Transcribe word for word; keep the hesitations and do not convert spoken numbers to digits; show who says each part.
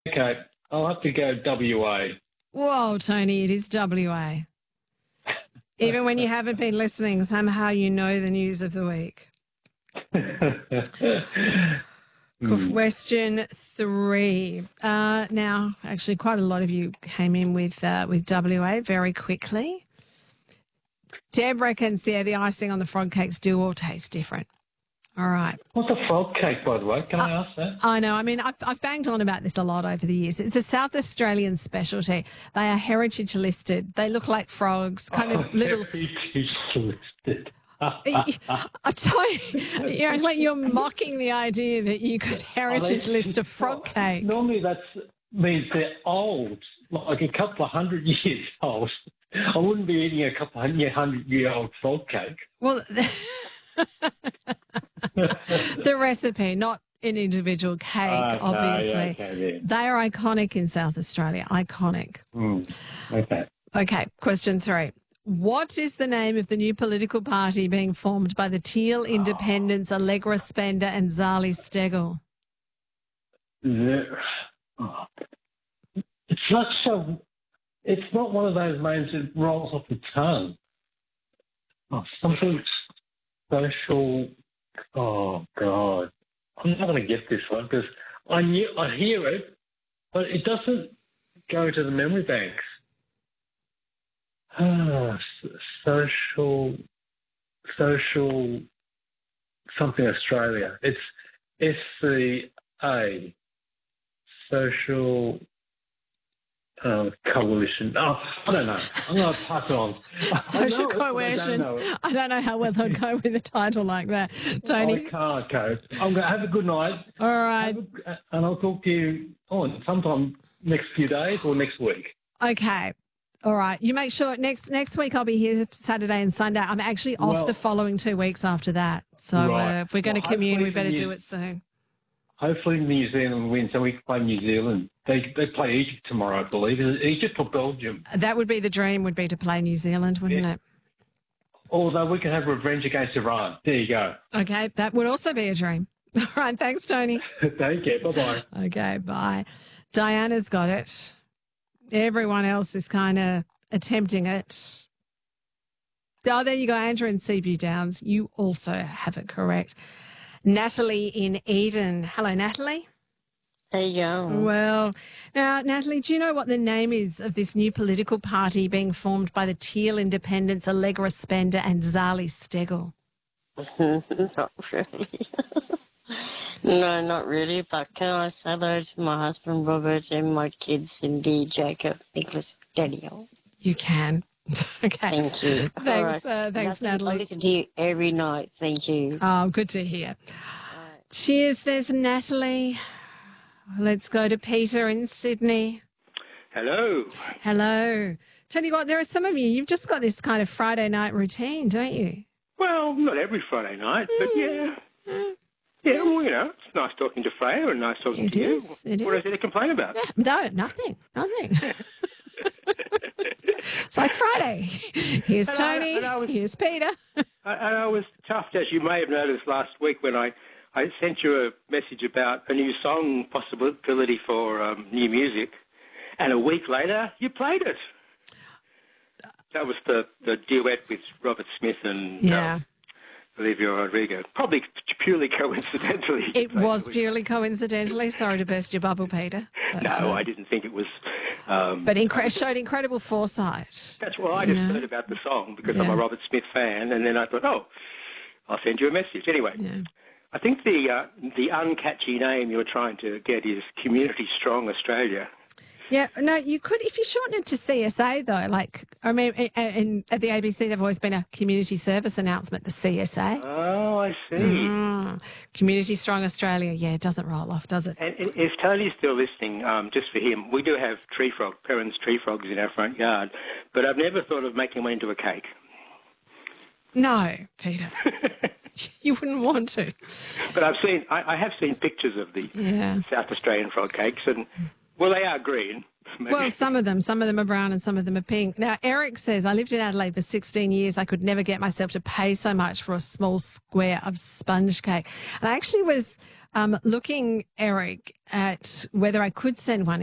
Speaker 1: Okay, I'll have to go W A.
Speaker 2: Whoa, Tony, it is W A. Even when you haven't been listening, somehow you know the news of the week. Question three. Uh, now, actually, quite a lot of you came in with uh, with W A very quickly. Deb reckons, yeah, the icing on the frog cakes do all taste different. All right.
Speaker 1: What's a frog cake, by the way? Can uh, I ask that?
Speaker 2: I know. I mean, I've, I've banged on about this a lot over the years. It's a South Australian specialty. They are heritage listed. They look like frogs, kind of
Speaker 1: oh,
Speaker 2: little...
Speaker 1: Heritage listed.
Speaker 2: I tell you, you're, like you're mocking the idea that you could heritage oh, list a frog cake.
Speaker 1: Normally that means they're old, like a couple of hundred years old. I wouldn't be eating a couple of hundred-year-old frog cake.
Speaker 2: Well... The recipe, not an individual cake, uh, obviously.
Speaker 1: No, yeah, okay, yeah.
Speaker 2: They are iconic in South Australia. Iconic.
Speaker 1: Mm, okay.
Speaker 2: Okay, question three. What is the name of the new political party being formed by the Teal Independents, oh. Allegra Spender and Zali Steggall?
Speaker 1: Oh. It's not so... It's not one of those names that rolls off the tongue. Oh, something social... Oh, God. I'm not going to get this one because I knew, I hear it, but it doesn't go to the memory banks. Ah, social, social, something Australia. It's S C A, social uh, coalition. Oh, I don't know. I'm going to pass it on.
Speaker 2: Social coercion. I don't, know. I don't know how well they'll go with a title like that. Tony?
Speaker 1: I can't go. I'm going to have a good night.
Speaker 2: All right.
Speaker 1: A, and I'll talk to you on sometime next few days or next week.
Speaker 2: Okay. All right. You make sure next next week I'll be here Saturday and Sunday. I'm actually off well, the following two weeks after that. So
Speaker 1: right.
Speaker 2: uh, if we're going well, to commune, we better New, do it soon.
Speaker 1: Hopefully New Zealand wins so we can play New Zealand. They they play Egypt tomorrow, I believe. Egypt or Belgium?
Speaker 2: That would be the dream, would be to play New Zealand, wouldn't yeah. it?
Speaker 1: Although we can have revenge against Iran. There you go.
Speaker 2: Okay. That would also be a dream. All right. Thanks, Tony.
Speaker 1: Take care. Bye-bye.
Speaker 2: Okay. Bye. Diana's got it. Everyone else is kind of attempting it. Oh, there you go, Andrew in Seaview Downs. You also have it correct. Natalie in Eden. Hello, Natalie.
Speaker 3: There you go.
Speaker 2: Well, now, Natalie, do you know what the name is of this new political party being formed by the Teal Independents, Allegra Spender and Zali Steggall?
Speaker 3: Not really. No, not really, but can I say hello to my husband, Robert, and my kids, Cindy, Jacob, Nicholas, Daniel?
Speaker 2: You can. Okay.
Speaker 3: Thank you.
Speaker 2: Thanks, right. uh, thanks,
Speaker 3: Nothing,
Speaker 2: Natalie.
Speaker 3: I listen to you every night. Thank you.
Speaker 2: Oh, good to hear. Right. Cheers, there's Natalie. Let's go to Peter in Sydney.
Speaker 4: Hello.
Speaker 2: Hello. Tell you what, there are some of you, you've just got this kind of Friday night routine, don't you?
Speaker 4: Well, not every Friday night, but yeah. Mm. Yeah, well, you know, it's nice talking to Freya and nice talking
Speaker 2: it
Speaker 4: to
Speaker 2: is,
Speaker 4: you.
Speaker 2: It
Speaker 4: what
Speaker 2: is.
Speaker 4: is there to complain about?
Speaker 2: No, nothing, nothing. It's like Friday. Here's and Tony, I, and I was, here's Peter.
Speaker 4: And I was tough, as you may have noticed last week when I, I sent you a message about a new song possibility for um, new music, and a week later you played it. That was the, the duet with Robert Smith and...
Speaker 2: Yeah.
Speaker 4: Uh, Olivia Rodrigo. Probably purely coincidentally.
Speaker 2: It was purely coincidentally. Sorry to burst your bubble, Peter.
Speaker 4: But, no, uh, I didn't think it was... Um,
Speaker 2: but incre- showed incredible foresight.
Speaker 4: That's why I just know? heard about the song, because yeah. I'm a Robert Smith fan, and then I thought, oh, I'll send you a message. Anyway, yeah. I think the uh, the uncatchy name you're trying to get is Community Strong Australia.
Speaker 2: Yeah, no, you could, if you shorten it to C S A, though, like, I mean, in, at the A B C, there's always been a community service announcement, the C S A.
Speaker 4: Oh, I see.
Speaker 2: Mm. Community Strong Australia, yeah, it doesn't roll off, does it?
Speaker 4: And if Tony's still listening, um, just for him, we do have tree frog, Perrin's tree frogs in our front yard, but I've never thought of making one into a cake.
Speaker 2: No, Peter. You wouldn't want to.
Speaker 4: But I've seen, I, I have seen pictures of the
Speaker 2: yeah.
Speaker 4: South Australian frog cakes, and... Well, they are green. Maybe.
Speaker 2: Well, some of them. Some of them are brown and some of them are pink. Now, Eric says, I lived in Adelaide for sixteen years. I could never get myself to pay so much for a small square of sponge cake. And I actually was Um, looking, Eric, at whether I could send one